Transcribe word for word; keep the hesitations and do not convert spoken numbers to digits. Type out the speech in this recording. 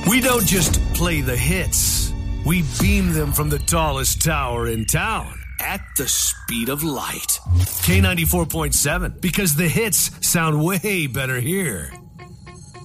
We don't just play the hits. We beam them from the tallest tower in town at the speed of light. K ninety-four point seven, because the hits sound way better here.